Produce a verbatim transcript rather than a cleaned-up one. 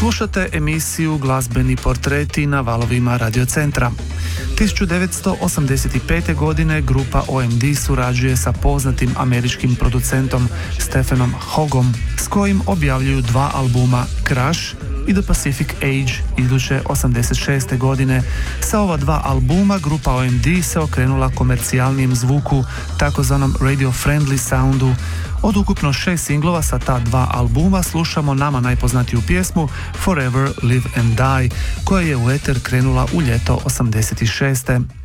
Slušate emisiju Glazbeni portreti na valovima Radio Centra. tisuću devetsto osamdeset pete. godine grupa O M D surađuje sa poznatim američkim producentom Stephenom Hoggom, s kojim objavljuju dva albuma Crash i The Pacific Age iduće osamdeset šeste. godine. Sa ova dva albuma grupa O M D se okrenula komercijalnijem zvuku, takozvanom radio-friendly soundu. Od ukupno šest singlova sa ta dva albuma slušamo nama najpoznatiju pjesmu Forever Live and Die, koja je u eter krenula u ljeto osamdeset šeste.